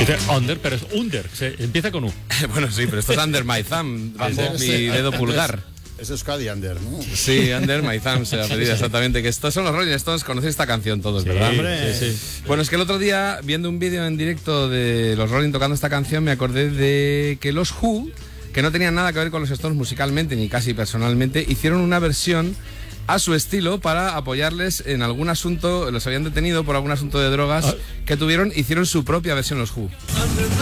Dice under, pero es under, empieza con U. Bueno, sí, pero esto es under my thumb, bajo mi dedo pulgar. Es Euskadi Under, ¿no? Sí, under my thumb se apellida exactamente. Que estos son los Rolling Stones, conocéis esta canción todos, ¿verdad? Sí. Bueno, es que el otro día, viendo un vídeo en directo de los Rolling tocando esta canción, me acordé de que los Who, que no tenían nada que ver con los Stones musicalmente, ni casi personalmente, hicieron una versión a su estilo para apoyarles en algún asunto, los habían detenido por algún asunto de drogas que tuvieron, hicieron su propia versión los Who.